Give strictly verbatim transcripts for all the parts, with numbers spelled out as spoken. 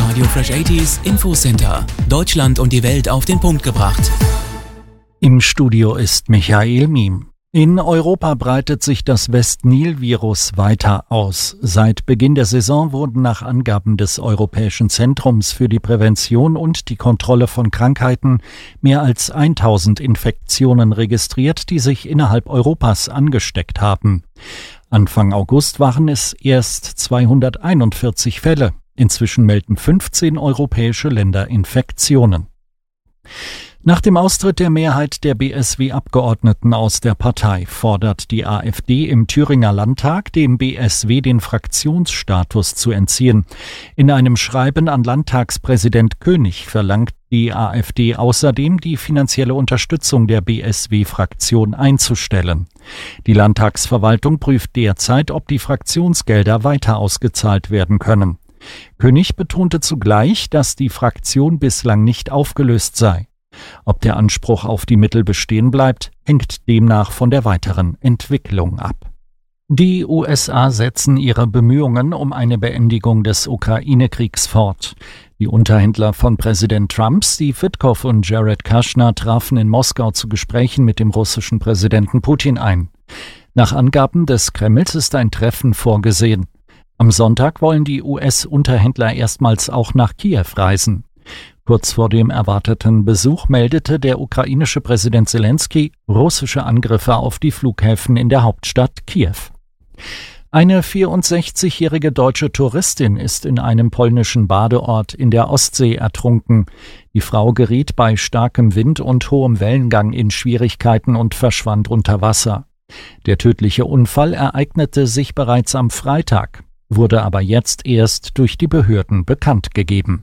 Radio Fresh achtziger Infocenter. Deutschland und die Welt auf den Punkt gebracht. Im Studio ist Michael Miem. In Europa breitet sich das West-Nil-Virus weiter aus. Seit Beginn der Saison wurden nach Angaben des Europäischen Zentrums für die Prävention und die Kontrolle von Krankheiten mehr als tausend Infektionen registriert, die sich innerhalb Europas angesteckt haben. Anfang August waren es erst zweihunderteinundvierzig Fälle. Inzwischen melden fünfzehn europäische Länder Infektionen. Nach dem Austritt der Mehrheit der B S W-Abgeordneten aus der Partei fordert die AfD im Thüringer Landtag, dem B S W den Fraktionsstatus zu entziehen. In einem Schreiben an Landtagspräsident König verlangt die AfD außerdem, die finanzielle Unterstützung der B S W-Fraktion einzustellen. Die Landtagsverwaltung prüft derzeit, ob die Fraktionsgelder weiter ausgezahlt werden können. König betonte zugleich, dass die Fraktion bislang nicht aufgelöst sei. Ob der Anspruch auf die Mittel bestehen bleibt, hängt demnach von der weiteren Entwicklung ab. Die U S A setzen ihre Bemühungen um eine Beendigung des Ukraine-Kriegs fort. Die Unterhändler von Präsident Trump, Steve Witkoff und Jared Kushner, trafen in Moskau zu Gesprächen mit dem russischen Präsidenten Putin ein. Nach Angaben des Kremls ist ein Treffen vorgesehen. Am Sonntag wollen die U S-Unterhändler erstmals auch nach Kiew reisen. Kurz vor dem erwarteten Besuch meldete der ukrainische Präsident Zelensky russische Angriffe auf die Flughäfen in der Hauptstadt Kiew. Eine vierundsechzigjährige deutsche Touristin ist in einem polnischen Badeort in der Ostsee ertrunken. Die Frau geriet bei starkem Wind und hohem Wellengang in Schwierigkeiten und verschwand unter Wasser. Der tödliche Unfall ereignete sich bereits am Freitag, wurde aber jetzt erst durch die Behörden bekannt gegeben.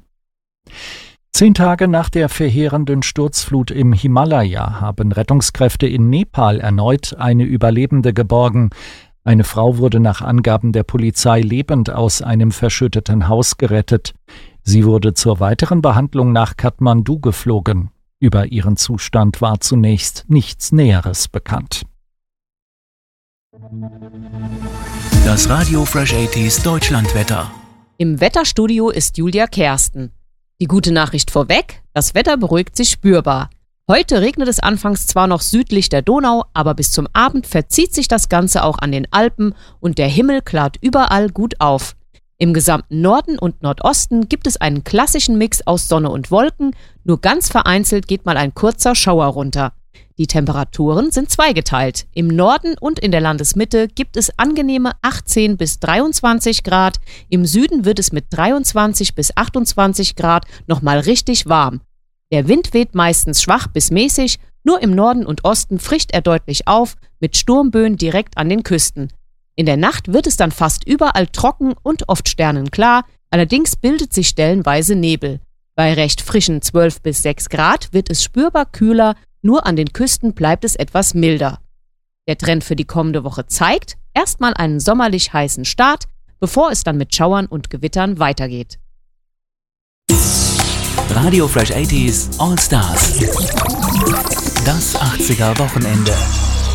Zehn Tage nach der verheerenden Sturzflut im Himalaya haben Rettungskräfte in Nepal erneut eine Überlebende geborgen. Eine Frau wurde nach Angaben der Polizei lebend aus einem verschütteten Haus gerettet. Sie wurde zur weiteren Behandlung nach Kathmandu geflogen. Über ihren Zustand war zunächst nichts Näheres bekannt. Das Radio Fresh achtziger Deutschlandwetter. Im Wetterstudio ist Julia Kersten. Die gute Nachricht vorweg, das Wetter beruhigt sich spürbar. Heute regnet es anfangs zwar noch südlich der Donau, aber bis zum Abend verzieht sich das Ganze auch an den Alpen und der Himmel klart überall gut auf. Im gesamten Norden und Nordosten gibt es einen klassischen Mix aus Sonne und Wolken, nur ganz vereinzelt geht mal ein kurzer Schauer runter. Die Temperaturen sind zweigeteilt. Im Norden und in der Landesmitte gibt es angenehme achtzehn bis dreiundzwanzig Grad. Im Süden wird es mit dreiundzwanzig bis achtundzwanzig Grad nochmal richtig warm. Der Wind weht meistens schwach bis mäßig, nur im Norden und Osten frischt er deutlich auf, mit Sturmböen direkt an den Küsten. In der Nacht wird es dann fast überall trocken und oft sternenklar, allerdings bildet sich stellenweise Nebel. Bei recht frischen zwölf bis sechs Grad wird es spürbar kühler, nur an den Küsten bleibt es etwas milder. Der Trend für die kommende Woche zeigt erstmal einen sommerlich heißen Start, bevor es dann mit Schauern und Gewittern weitergeht. Radio Fresh achtziger All Stars. Das achtziger Wochenende.